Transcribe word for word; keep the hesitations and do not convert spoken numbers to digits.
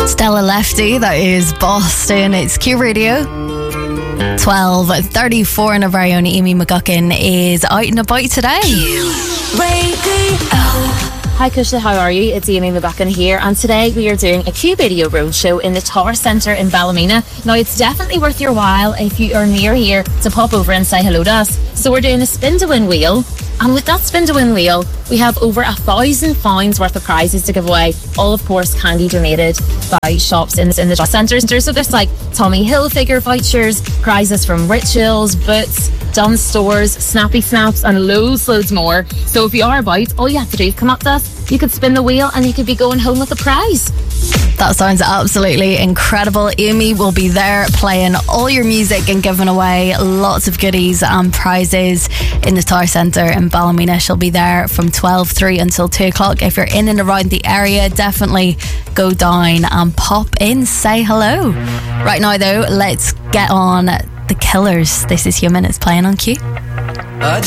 Stella Lefty, that is Boston. It's Q Radio. twelve thirty-four, and our very own Amy McGuckin is out and about today. Q Radio. Hi Kusha, how are you? It's Amy McGuckin here, and today we are doing a Q Video Roadshow in the Tower Centre in Ballymena. Now it's definitely worth your while if you are near here to pop over and say hello to us. So we're doing a spin to win wheel, and with that spin to win wheel we have over a thousand pounds worth of prizes to give away, all of course candy donated by shops in the, in the centre. So there's like Tommy Hilfiger vouchers, prizes from Rituals, Boots, Dunnes Stores, Snappy Snaps, and loads, loads more. So if you are about, all you have to do is come up to us, you could spin the wheel and you could be going home with a prize. That sounds absolutely incredible. Amy will be there playing all your music and giving away lots of goodies and prizes in the Tower Centre in Ballymena. She'll be there from twelve three until two o'clock. If you're in and around the area, definitely go down and pop in, say hello. Right now though, let's get on The Killers. This is Human. It's playing on Q.